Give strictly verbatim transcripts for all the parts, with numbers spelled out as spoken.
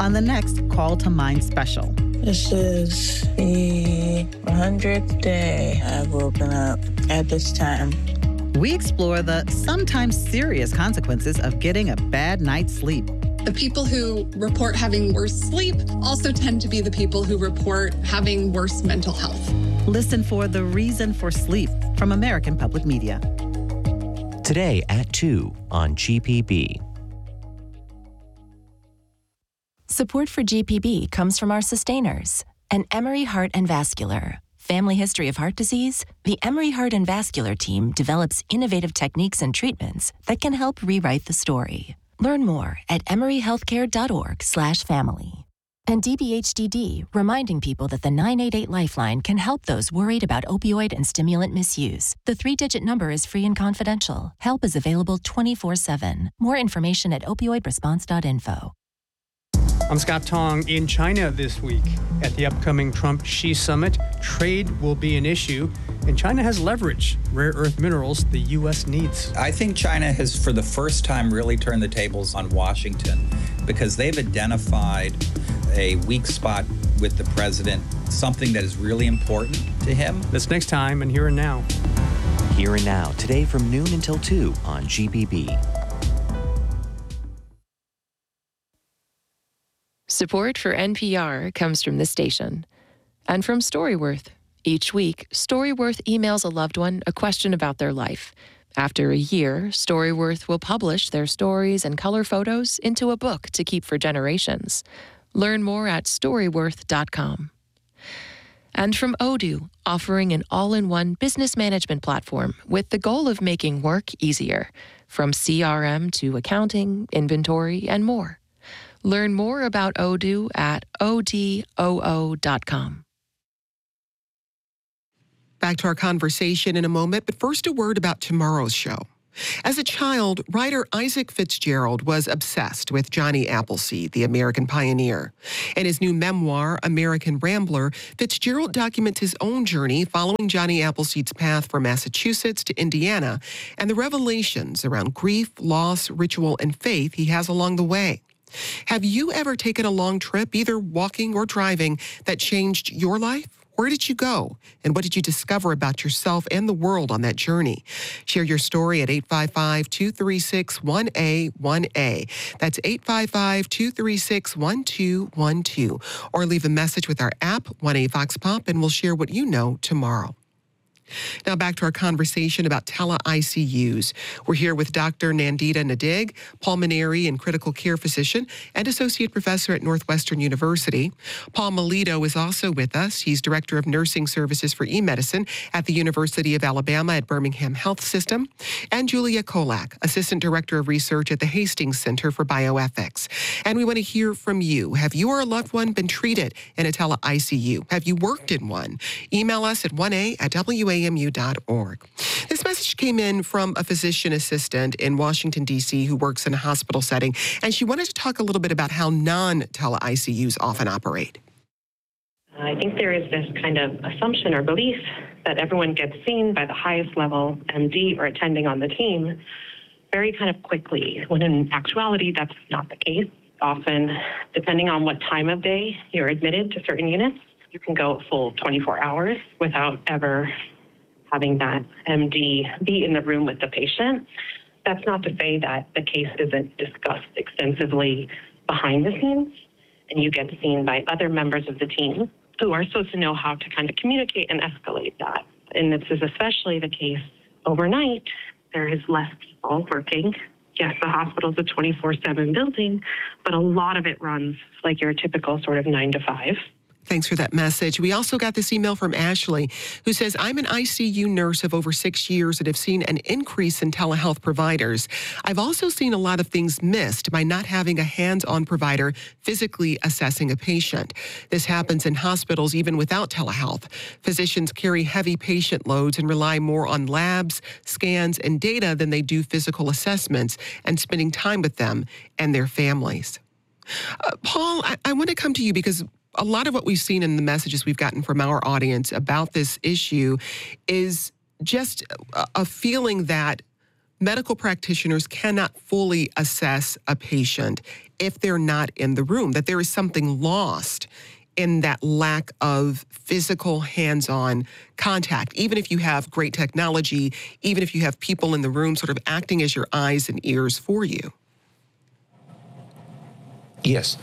on the next Call to Mind special. This is the hundredth day I've woken up at this time. We explore the sometimes serious consequences of getting a bad night's sleep. The people who report having worse sleep also tend to be the people who report having worse mental health. Listen for The Reason for Sleep from American Public Media. Today at two on G P B. Support for G P B comes from our sustainers and Emory Heart and Vascular. Family history of heart disease? The Emory Heart and Vascular team develops innovative techniques and treatments that can help rewrite the story. Learn more at emoryhealthcare.org slash family. And D B H D D, reminding people that the nine eight eight Lifeline can help those worried about opioid and stimulant misuse. The three-digit number is free and confidential. Help is available twenty-four seven. More information at opioid response dot info. I'm Scott Tong. In China this week at the upcoming Trump-Xi summit, trade will be an issue, and China has leverage, rare earth minerals the U S needs. I think China has, for the first time, really turned the tables on Washington because they've identified a weak spot with the president, something that is really important to him. That's next time, and Here and Now. Here and Now, today from noon until two on G B B. Support for N P R comes from this station and from Storyworth. Each week, Storyworth emails a loved one a question about their life. After a year, Storyworth will publish their stories and color photos into a book to keep for generations. Learn more at storyworth dot com. And from Odoo, offering an all-in-one business management platform with the goal of making work easier, from C R M to accounting, inventory, and more. Learn more about Odoo at O D O O dot com. Back to our conversation in a moment, but first a word about tomorrow's show. As a child, writer Isaac Fitzgerald was obsessed with Johnny Appleseed, the American pioneer. In his new memoir, American Rambler, Fitzgerald documents his own journey following Johnny Appleseed's path from Massachusetts to Indiana and the revelations around grief, loss, ritual, and faith he has along the way. Have you ever taken a long trip, either walking or driving, that changed your life? Where did you go? And what did you discover about yourself and the world on that journey? Share your story at eight five five, two three six, one A one A. That's eight five five, two three six, one two one two. Or leave a message with our app, one A Vox Pop, and we'll share what you know tomorrow. Now back to our conversation about tele-I C Us. We're here with Doctor Nandita Nadig, pulmonary and critical care physician and associate professor at Northwestern University. Paul Melito is also with us. He's director of nursing services for e-medicine at the University of Alabama at Birmingham Health System. And Julia Kolak, assistant director of research at the Hastings Center for Bioethics. And we want to hear from you. Have you or a loved one been treated in a tele-I C U? Have you worked in one? Email us at one A at W A M U dot org. This message came in from a physician assistant in Washington, D C who works in a hospital setting, and she wanted to talk a little bit about how non-tele-I C Us often operate. I think there is this kind of assumption or belief that everyone gets seen by the highest level M D or attending on the team very kind of quickly, when in actuality, that's not the case. Often, depending on what time of day you're admitted to certain units, you can go a full twenty-four hours without ever having that M D be in the room with the patient. That's not to say that the case isn't discussed extensively behind the scenes, and you get seen by other members of the team who are supposed to know how to kind of communicate and escalate that. And this is especially the case overnight. There is less people working. Yes, the hospital is a twenty-four seven building, but a lot of it runs like your typical sort of nine to five. Thanks for that message. We also got this email from Ashley, who says, I'm an I C U nurse of over six years and have seen an increase in telehealth providers. I've also seen a lot of things missed by not having a hands-on provider physically assessing a patient. This happens in hospitals even without telehealth. Physicians carry heavy patient loads and rely more on labs, scans, and data than they do physical assessments and spending time with them and their families. Uh, Paul, I, I want to come to you because a lot of what we've seen in the messages we've gotten from our audience about this issue is just a, a feeling that medical practitioners cannot fully assess a patient if they're not in the room, that there is something lost in that lack of physical hands-on contact, even if you have great technology, even if you have people in the room sort of acting as your eyes and ears for you? Yes.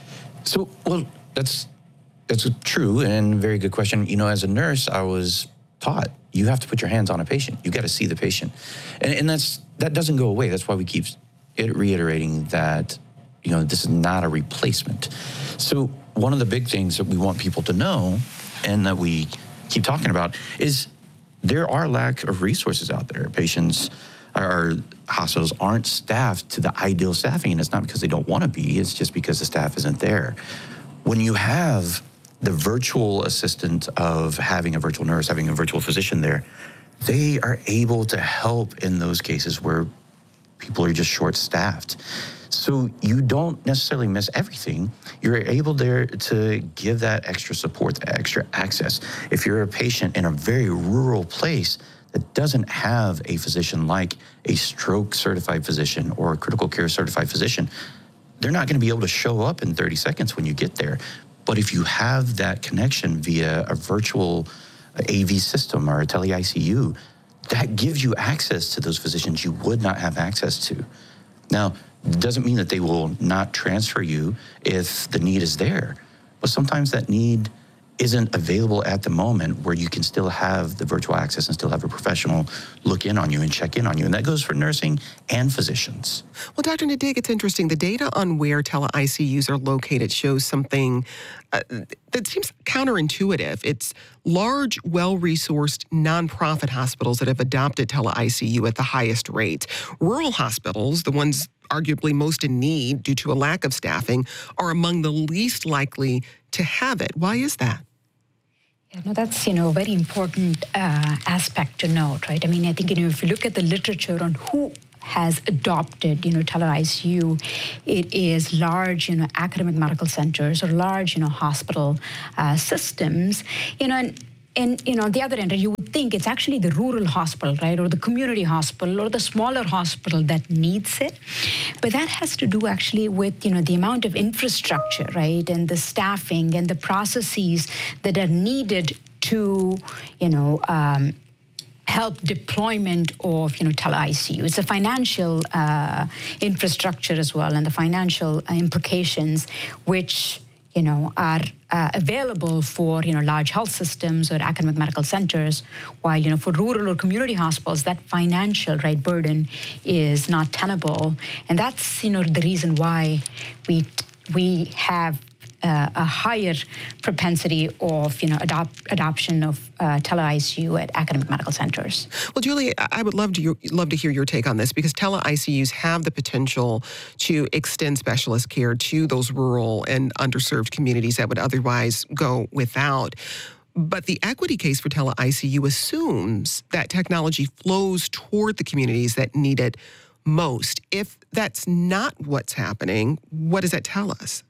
So, well, that's that's true and very good question. You know, as a nurse, I was taught you have to put your hands on a patient. You got to see the patient, and and that's that doesn't go away. That's why we keep it reiterating that, you know, this is not a replacement. So one of the big things that we want people to know, and that we keep talking about, is there are lack of resources out there. Patients, our hospitals aren't staffed to the ideal staffing, and it's not because they don't want to be, it's just because the staff isn't there. When you have the virtual assistant of having a virtual nurse, having a virtual physician there, they are able to help in those cases where people are just short-staffed. So you don't necessarily miss everything. You're able there to give that extra support, that extra access. If you're a patient in a very rural place that doesn't have a physician like a stroke certified physician or a critical care certified physician, they're not going to be able to show up in thirty seconds when you get there. But if you have that connection via a virtual A V system or a tele-I C U, that gives you access to those physicians you would not have access to. Now, it doesn't mean that they will not transfer you if the need is there, but sometimes that need isn't available at the moment where you can still have the virtual access and still have a professional look in on you and check in on you. And that goes for nursing and physicians. Well, Doctor Nadig, it's interesting. The data on where tele-I C Us are located shows something uh, that seems counterintuitive. It's large, well-resourced nonprofit hospitals that have adopted tele-I C U at the highest rate. Rural hospitals, the ones arguably most in need due to a lack of staffing, are among the least likely to have it. Why is that? Yeah, no, that's, you know, a very important uh, aspect to note, right? I mean, I think, you know, if you look at the literature on who has adopted, you know, tele-I C U, it is large, you know, academic medical centers or large, you know, hospital uh, systems, you know, and And, you know, on the other end, you would think it's actually the rural hospital, right, or the community hospital or the smaller hospital that needs it. But that has to do actually with, you know, the amount of infrastructure, right, and the staffing and the processes that are needed to, you know, um, help deployment of, you know, tele-I C U. It's a financial uh, infrastructure as well, and the financial uh, implications, which, you know, are uh, available for, you know, large health systems or academic medical centers, while, you know, for rural or community hospitals, that financial, right, burden is not tenable. And that's, you know, the reason why we we have uh, a higher propensity of, you know, adopt, adoption of uh, tele-I C U at academic medical centers. Well, Julie, I would love to love to hear your take on this, because tele-I C Us have the potential to extend specialist care to those rural and underserved communities that would otherwise go without. But the equity case for tele-I C U assumes that technology flows toward the communities that need it most. If that's not what's happening, what does that tell us?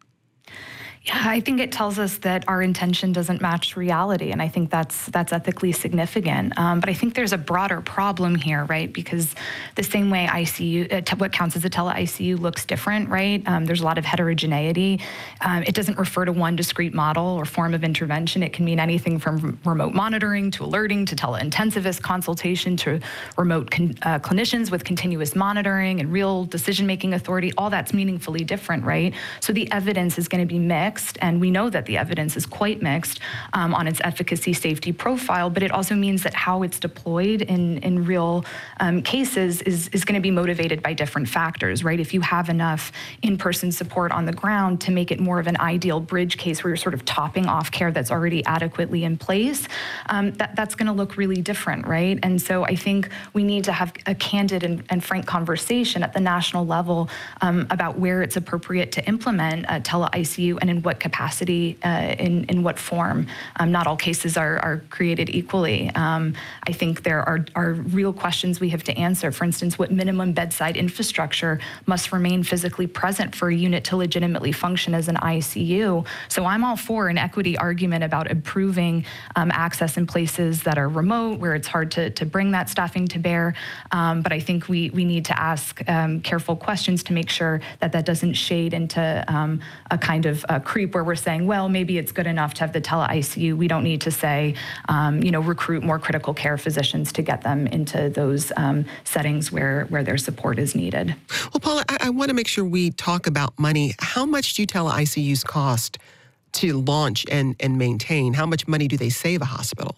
Yeah, I think it tells us that our intention doesn't match reality, and I think that's that's ethically significant. Um, but I think there's a broader problem here, right? Because the same way I C U, uh, what counts as a tele-I C U looks different, right? Um, there's a lot of heterogeneity. Um, it doesn't refer to one discrete model or form of intervention. It can mean anything from remote monitoring to alerting to tele-intensivist consultation to remote con- uh, clinicians with continuous monitoring and real decision-making authority. All that's meaningfully different, right? So the evidence is going to be mixed. And we know that the evidence is quite mixed um, on its efficacy safety profile, but it also means that how it's deployed in, in real um, cases is, is going to be motivated by different factors, right? If you have enough in-person support on the ground to make it more of an ideal bridge case where you're sort of topping off care that's already adequately in place, um, that, that's going to look really different, right? And so I think we need to have a candid and, and frank conversation at the national level um, about where it's appropriate to implement uh, tele-I C U and in in what capacity, uh, in, in what form. Um, not all cases are, are created equally. Um, I think there are, are real questions we have to answer. For instance, what minimum bedside infrastructure must remain physically present for a unit to legitimately function as an I C U. So I'm all for an equity argument about improving um, access in places that are remote, where it's hard to, to bring that staffing to bear. Um, but I think we, we need to ask um, careful questions to make sure that that doesn't shade into um, a kind of a creep where we're saying, well, maybe it's good enough to have the tele-I C U. We don't need to say, um, you know, recruit more critical care physicians to get them into those um, settings where, where their support is needed. Well, Paula, I, I want to make sure we talk about money. How much do tele-I C Us cost to launch and, and maintain? How much money do they save a hospital?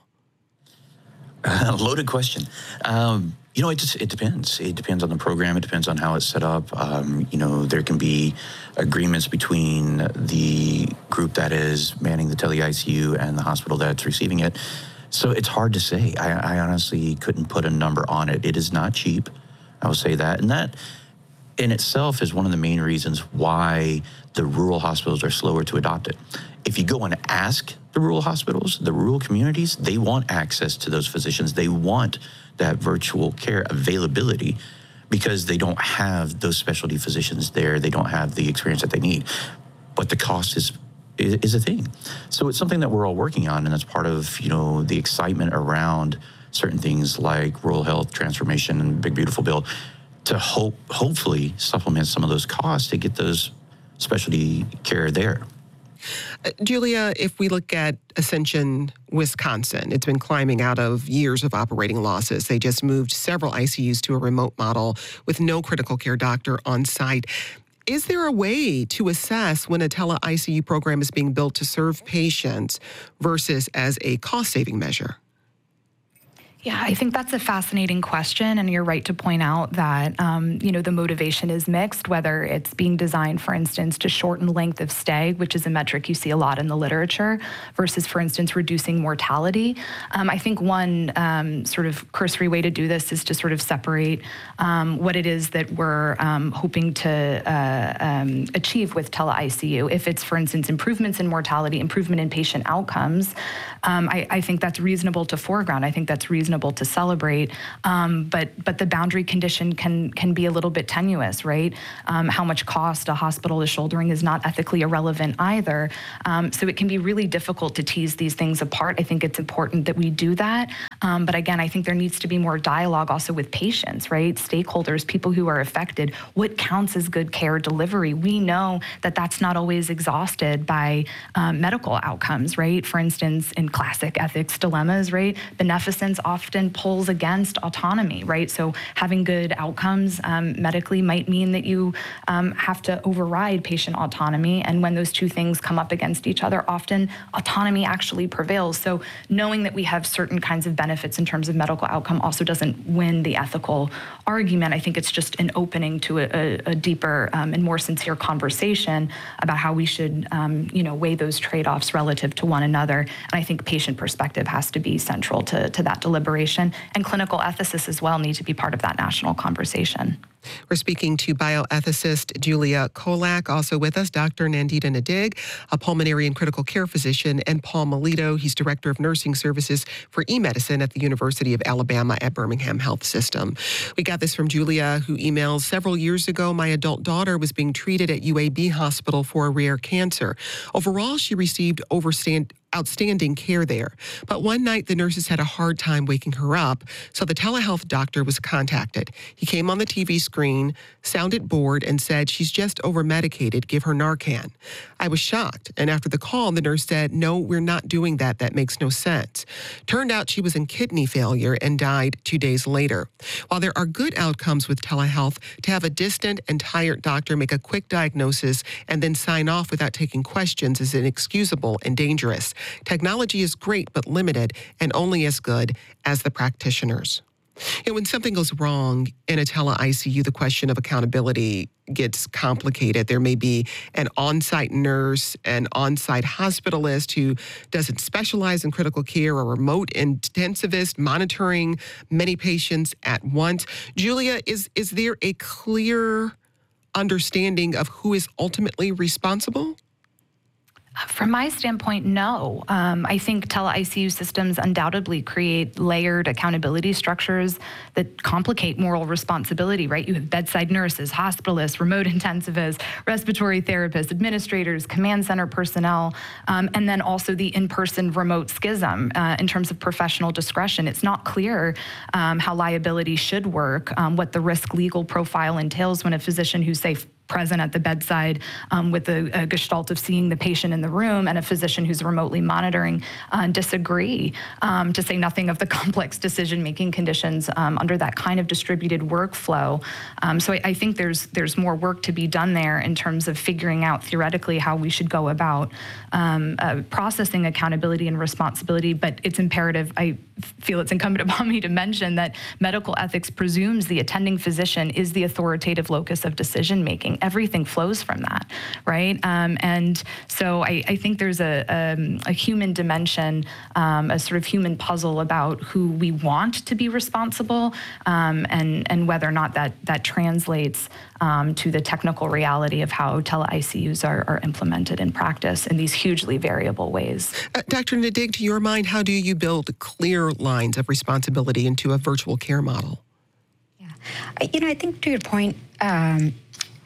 Uh, loaded question. Um, you know, it just, it depends. It depends on the program. It depends on how it's set up. Um, you know, there can be agreements between the group that is manning the tele-I C U and the hospital that's receiving it. So it's hard to say. I, I honestly couldn't put a number on it. It is not cheap. I will say that. And that in itself is one of the main reasons why the rural hospitals are slower to adopt it. If you go and ask the rural hospitals, the rural communities, they want access to those physicians. They want that virtual care availability because they don't have those specialty physicians there. They don't have the experience that they need. But the cost is is a thing. So it's something that we're all working on, and that's part of, you know, the excitement around certain things like rural health transformation and Big Beautiful Bill to hope hopefully supplement some of those costs to get those specialty care there. Uh, Julia, if we look at Ascension, Wisconsin, it's been climbing out of years of operating losses. They just moved several I C Us to a remote model with no critical care doctor on site. Is there a way to assess when a tele-I C U program is being built to serve patients versus as a cost-saving measure? Yeah, I think that's a fascinating question, and you're right to point out that um, you know, the motivation is mixed, whether it's being designed, for instance, to shorten length of stay, which is a metric you see a lot in the literature, versus, for instance, reducing mortality. Um, I think one um, sort of cursory way to do this is to sort of separate um, what it is that we're um, hoping to uh, um, achieve with tele-I C U. If it's, for instance, improvements in mortality, improvement in patient outcomes, um, I, I think that's reasonable to foreground. I think that's reasonable to celebrate, um, but but the boundary condition can can be a little bit tenuous, right? Um, how much cost a hospital is shouldering is not ethically irrelevant either. Um, so it can be really difficult to tease these things apart. I think it's important that we do that. Um, but again, I think there needs to be more dialogue also with patients, right? Stakeholders, people who are affected. What counts as good care delivery? We know that that's not always exhausted by um, medical outcomes, right? For instance, in classic ethics dilemmas, right? Beneficence often often pulls against autonomy, right? So having good outcomes um, medically might mean that you um, have to override patient autonomy. And when those two things come up against each other, often autonomy actually prevails. So knowing that we have certain kinds of benefits in terms of medical outcome also doesn't win the ethical argument. I think it's just an opening to a, a, a deeper um, and more sincere conversation about how we should, um, you know, weigh those trade-offs relative to one another. And I think patient perspective has to be central to, to that deliberation. And clinical ethicists as well need to be part of that national conversation. We're speaking to bioethicist Julia Kolak, also with us, Doctor Nandita Nadig, a pulmonary and critical care physician, and Paul Melito. He's Director of Nursing Services for eMedicine at the University of Alabama at Birmingham Health System. We got this from Julia, who emails, several years ago, my adult daughter was being treated at U A B Hospital for a rare cancer. Overall, she received overstand outstanding care there. But one night, the nurses had a hard time waking her up, so the telehealth doctor was contacted. He came on the T V screen, sounded bored, and said, she's just over-medicated, give her Narcan. I was shocked, and after the call, the nurse said, no, we're not doing that, that makes no sense. Turned out she was in kidney failure and died two days later. While there are good outcomes with telehealth, to have a distant and tired doctor make a quick diagnosis and then sign off without taking questions is inexcusable and dangerous. Technology is great but limited and only as good as the practitioners. You know, when something goes wrong in a tele-I C U, the question of accountability gets complicated. There may be an on-site nurse, an on-site hospitalist who doesn't specialize in critical care, a remote intensivist monitoring many patients at once. Julia, is, is there a clear understanding of who is ultimately responsible? From my standpoint, no. Um, I think tele-I C U systems undoubtedly create layered accountability structures that complicate moral responsibility, right? You have bedside nurses, hospitalists, remote intensivists, respiratory therapists, administrators, command center personnel, um, and then also the in-person remote schism uh, in terms of professional discretion. It's not clear um, how liability should work, um, what the risk legal profile entails when a physician who's, say, present at the bedside um, with a, a gestalt of seeing the patient in the room and a physician who's remotely monitoring uh, disagree, um, to say nothing of the complex decision-making conditions um, under that kind of distributed workflow. Um, so I, I think there's there's more work to be done there in terms of figuring out theoretically how we should go about um, uh, processing accountability and responsibility, but it's imperative, I feel it's incumbent upon me to mention that medical ethics presumes the attending physician is the authoritative locus of decision-making. Everything flows from that, right? Um, and so I, I think there's a, a, a human dimension, um, a sort of human puzzle about who we want to be responsible, um, and, and whether or not that, that translates um, to the technical reality of how tele-I C Us are, are implemented in practice in these hugely variable ways. Uh, Doctor Nadig, to your mind, how do you build clear lines of responsibility into a virtual care model? Yeah, I, you know, I think to your point, um,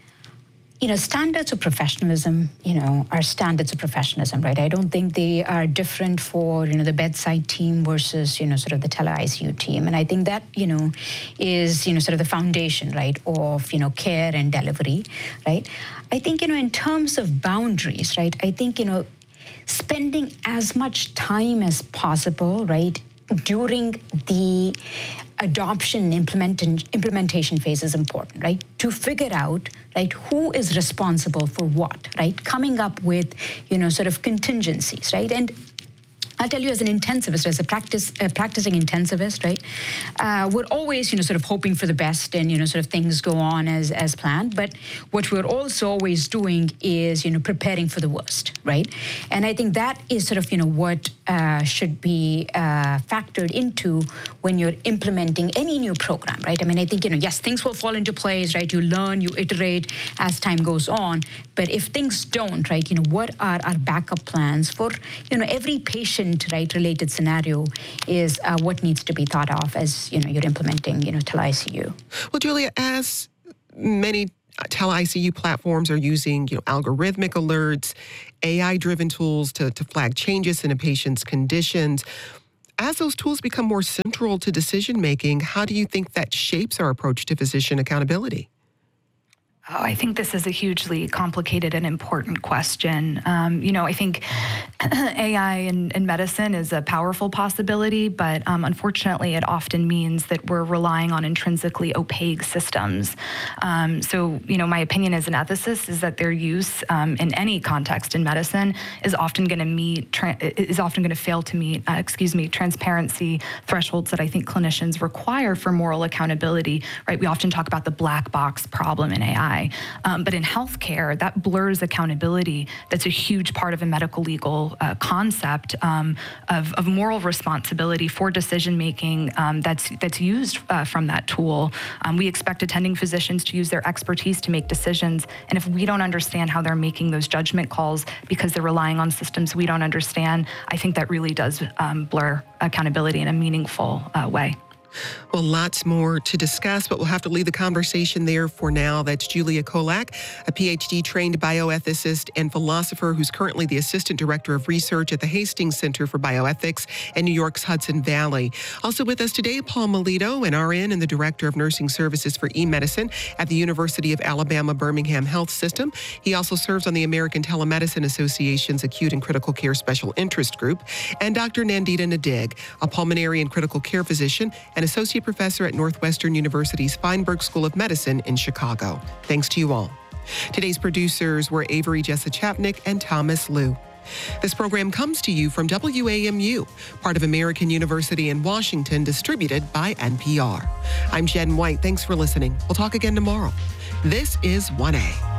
you know, standards of professionalism, you know, are standards of professionalism, right? I don't think they are different for, you know, the bedside team versus, you know, sort of the tele-I C U team. And I think that, you know, is, you know, sort of the foundation, right, of, you know, care and delivery, right? I think, you know, in terms of boundaries, right, I think, you know, spending as much time as possible, right, during the adoption implement- implementation phase is important, right? To figure out, right, who is responsible for what, right? Coming up with, you know, sort of contingencies, right? And I'll tell you, as an intensivist, as a practice, uh, practicing intensivist, right, uh, we're always, you know, sort of hoping for the best and, you know, sort of things go on as, as planned. But what we're also always doing is, you know, preparing for the worst, right? And I think that is sort of, you know, what uh, should be uh, factored into when you're implementing any new program, right? I mean, I think, you know, yes, things will fall into place, right? You learn, you iterate as time goes on. But if things don't, right, you know, what are our backup plans for, you know, every patient, right, related scenario is uh, what needs to be thought of as, you know, you're implementing, you know, tele-I C U. Well, Julia, as many tele-I C U platforms are using, you know, algorithmic alerts, A I-driven tools to, to flag changes in a patient's conditions, as those tools become more central to decision-making, how do you think that shapes our approach to physician accountability? Oh, I think this is a hugely complicated and important question. Um, you know, I think A I in, in medicine is a powerful possibility, but um, unfortunately, it often means that we're relying on intrinsically opaque systems. Um, so, you know, my opinion as an ethicist is that their use um, in any context in medicine is often going to meet tra- is often going to fail to meet, uh, excuse me, transparency thresholds that I think clinicians require for moral accountability. Right? We often talk about the black box problem in A I. Um, but in healthcare, that blurs accountability. That's a huge part of a medical legal uh, concept um, of, of moral responsibility for decision making um, that's that's used uh, from that tool. Um, we expect attending physicians to use their expertise to make decisions, and if we don't understand how they're making those judgment calls because they're relying on systems we don't understand, I think that really does um, blur accountability in a meaningful uh, way. Well, lots more to discuss, but we'll have to leave the conversation there for now. That's Julia Kolak, a P H D-trained bioethicist and philosopher who's currently the Assistant Director of Research at the Hastings Center for Bioethics in New York's Hudson Valley. Also with us today, Paul Melito, an R N and the Director of Nursing Services for eMedicine at the University of Alabama Birmingham Health System. He also serves on the American Telemedicine Association's Acute and Critical Care Special Interest Group. And Doctor Nandita Nadig, a pulmonary and critical care physician and Associate Professor at Northwestern University's Feinberg School of Medicine in Chicago. Thanks to you all. Today's producers were Avery Jessa-Chapnick and Thomas Liu. This program comes to you from W A M U, part of American University in Washington, distributed by N P R. I'm Jen White. Thanks for listening. We'll talk again tomorrow. This is one A.